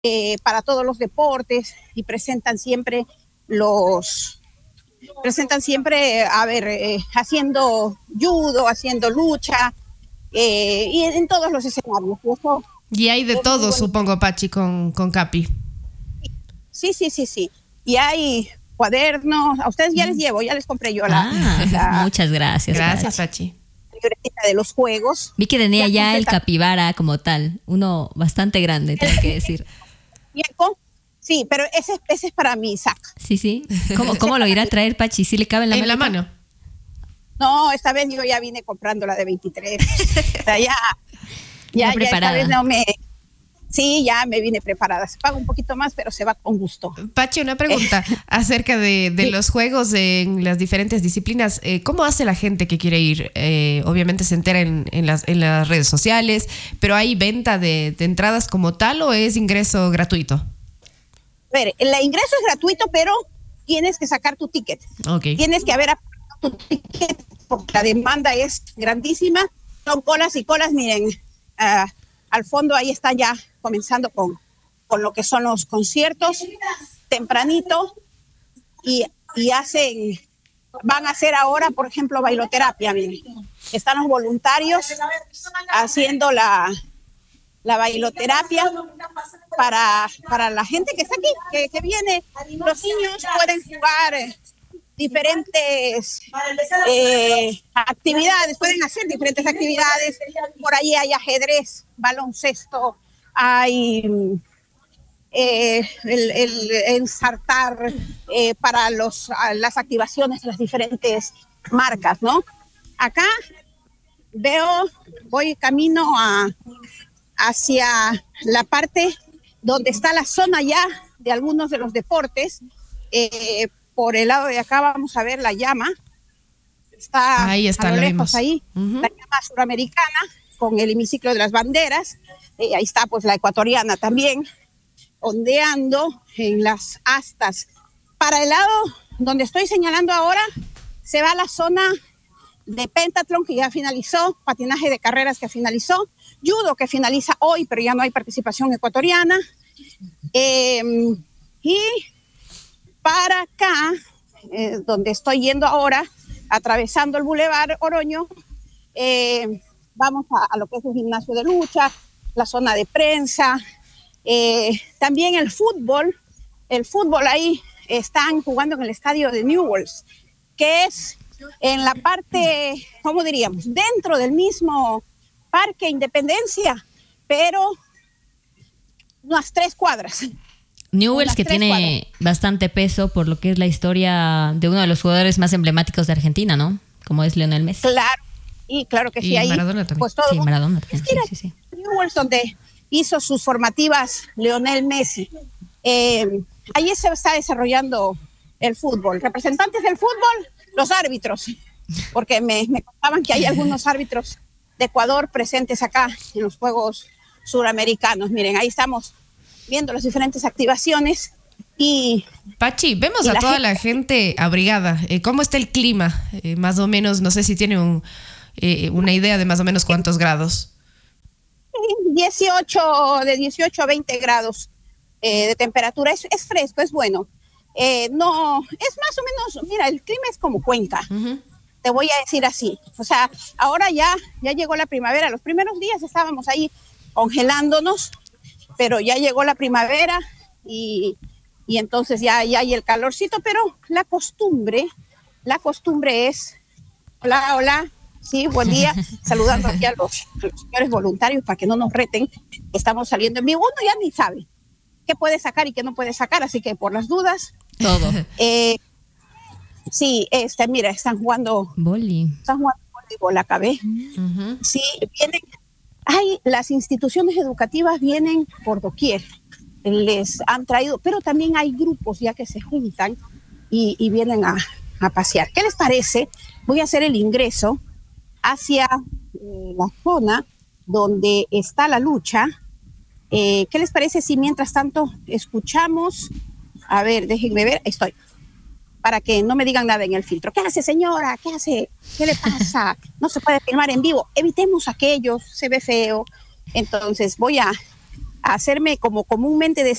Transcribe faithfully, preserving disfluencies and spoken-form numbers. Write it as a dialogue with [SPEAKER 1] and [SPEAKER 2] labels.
[SPEAKER 1] eh, para todos los deportes y presentan siempre los, presentan siempre, a ver, eh, haciendo judo, haciendo lucha, eh, y en, en todos los escenarios. Y eso
[SPEAKER 2] Y hay de
[SPEAKER 1] es muy
[SPEAKER 2] todo,
[SPEAKER 1] bonito.
[SPEAKER 2] supongo, Pachi, con, con Capi.
[SPEAKER 1] Sí, sí, sí, sí. Y hay cuadernos, a ustedes ya les llevo, ya les compré yo la,
[SPEAKER 3] Ah,
[SPEAKER 1] la
[SPEAKER 3] muchas gracias.
[SPEAKER 2] Gracias,
[SPEAKER 3] Pachi.
[SPEAKER 2] Pachi.
[SPEAKER 1] libretita de los juegos.
[SPEAKER 3] Vi que tenía ya el
[SPEAKER 1] completa-
[SPEAKER 3] capibara como tal, uno bastante grande, tengo que decir.
[SPEAKER 1] Tiempo. Sí, pero ese, ese es para mi sac.
[SPEAKER 3] Sí, sí. ¿Cómo, cómo lo irá a traer, Pachi? ¿Sí le cabe en la
[SPEAKER 2] En la
[SPEAKER 3] maleta?
[SPEAKER 2] mano.
[SPEAKER 1] No, esta vez yo ya vine comprando la de veintitrés. O sea, ya, ya, ya
[SPEAKER 3] preparada.
[SPEAKER 1] esta vez no me... Sí, ya me vine preparada. Se paga un poquito más, pero se va con gusto.
[SPEAKER 2] Pachi, una pregunta acerca de, de
[SPEAKER 1] Sí.
[SPEAKER 2] los juegos en las diferentes disciplinas. Eh, ¿Cómo hace la gente que quiere ir? Eh, obviamente se entera en, en, las, en las redes sociales, pero ¿hay venta de, de entradas como tal o es ingreso gratuito?
[SPEAKER 1] A ver, el ingreso es gratuito, pero tienes que sacar tu ticket.
[SPEAKER 2] Ok.
[SPEAKER 1] Tienes que haber aplicado tu ticket porque la demanda es grandísima. Son colas y colas, miren, uh, al fondo ahí está ya comenzando con, con lo que son los conciertos, tempranito, y, y hacen, van a hacer ahora, por ejemplo, bailoterapia, miren. Están los voluntarios haciendo la, la bailoterapia para, para la gente que está aquí, que, que viene. Los niños pueden jugar eh, diferentes eh, actividades, pueden hacer diferentes actividades. Por ahí hay ajedrez, baloncesto, hay eh, el, el ensartar eh, para los, las activaciones de las diferentes marcas, ¿no? Acá veo, voy camino a, hacia la parte donde está la zona ya de algunos de los deportes. Eh, por el lado de acá vamos a ver la llama. Está,
[SPEAKER 2] Ahí está,
[SPEAKER 1] a lo
[SPEAKER 2] la
[SPEAKER 1] lejos
[SPEAKER 2] vimos.
[SPEAKER 1] ahí,
[SPEAKER 2] Ujú.
[SPEAKER 1] la llama suramericana con el hemiciclo de las banderas. Eh, ahí está pues la ecuatoriana también, ondeando en las astas. Para el lado donde estoy señalando ahora, se va la zona de pentatlón que ya finalizó, patinaje de carreras que finalizó, judo que finaliza hoy, pero ya no hay participación ecuatoriana. Eh, y para acá, eh, donde estoy yendo ahora, atravesando el Boulevard Oroño, eh, vamos a, a lo que es el gimnasio de lucha, la zona de prensa, eh, también el fútbol. El fútbol ahí están jugando en el estadio de Newell's, que es en la parte, ¿cómo diríamos? Dentro del mismo Parque Independencia, pero unas tres cuadras.
[SPEAKER 3] Newell's,
[SPEAKER 1] Unas
[SPEAKER 3] que
[SPEAKER 1] tres
[SPEAKER 3] tiene bastante peso por lo que es la historia de uno de los jugadores más emblemáticos de Argentina, ¿no? Como es Lionel Messi.
[SPEAKER 1] Claro, y claro que sí,
[SPEAKER 2] Y
[SPEAKER 1] ahí.
[SPEAKER 2] Maradona también.
[SPEAKER 1] Pues todo
[SPEAKER 3] Sí, Maradona también,
[SPEAKER 1] Mira,
[SPEAKER 3] sí, sí, sí.
[SPEAKER 1] Newell's, donde hizo sus formativas Lionel Messi. Eh, ahí se está desarrollando el fútbol. Representantes del fútbol, los árbitros, porque me, me contaban que hay algunos árbitros de Ecuador presentes acá en los Juegos Suramericanos. Miren, ahí estamos viendo las diferentes activaciones y...
[SPEAKER 2] Pachi, vemos
[SPEAKER 1] y
[SPEAKER 2] a
[SPEAKER 1] la
[SPEAKER 2] toda
[SPEAKER 1] gente-
[SPEAKER 2] la gente abrigada. Eh, ¿Cómo está el clima? Eh, más o menos, no sé si tiene un, eh, una idea de más o menos cuántos grados.
[SPEAKER 1] dieciocho, de dieciocho a veinte grados eh, de temperatura. Es, es fresco, es bueno. Eh, no, es más o menos, mira, el clima es como Cuenca.
[SPEAKER 2] Uh-huh.
[SPEAKER 1] Te voy a decir así. O sea, ahora ya, ya llegó la primavera. Los primeros días estábamos ahí congelándonos, pero ya llegó la primavera y, y entonces ya, ya hay el calorcito, pero la costumbre, la costumbre es, hola, hola, sí, buen día, saludando aquí a los, a los señores voluntarios para que no nos reten, estamos saliendo en vivo. Uno ya ni sabe qué puede sacar y qué no puede sacar, así que por las dudas,
[SPEAKER 3] Todo.
[SPEAKER 1] eh, sí, este, mira, están jugando,
[SPEAKER 3] Boli.
[SPEAKER 1] están jugando voleibol, acabé.
[SPEAKER 2] Uh-huh.
[SPEAKER 1] Sí, vienen, hay, las instituciones educativas vienen por doquier, les han traído, pero también hay grupos ya que se juntan y, y vienen a, a pasear. ¿Qué les parece? Voy a hacer el ingreso hacia eh, la zona donde está la lucha. Eh, ¿Qué les parece si mientras tanto escuchamos? A ver, déjenme ver, ahí estoy. Para que no me digan nada en el filtro. ¿Qué hace, señora? ¿Qué hace? ¿Qué le pasa? No se puede filmar en vivo. Evitemos aquello, se ve feo. Entonces voy a, a hacerme, como comúnmente